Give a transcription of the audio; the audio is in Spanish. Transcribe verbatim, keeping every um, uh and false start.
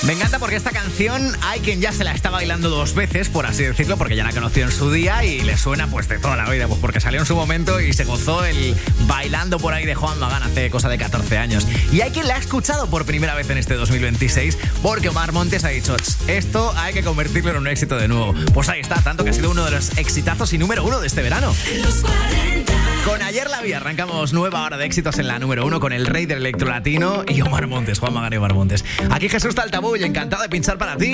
Me encanta porque esta canción hay quien ya se la está bailando dos veces, por así decirlo, porque ya la conoció en su día y le suena pues de toda la vida, pues porque salió en su momento y se gozó el bailando por ahí de Juan Magán hace cosa de catorce años. Y hay quien la ha escuchado por primera vez en este dos mil veintiséis porque Omar Montes ha dicho, esto hay que convertirlo en un éxito de nuevo. Pues ahí está, tanto que ha sido uno de los exitazos y número uno de este verano. Los cuarenta. Con Ayer la Vi arrancamos nueva hora de éxitos en la número uno con el rey del electrolatino y Omar Montes, Juan Magán y Omar Montes. Aquí Jesús Taltabull, encantado de pinchar para ti.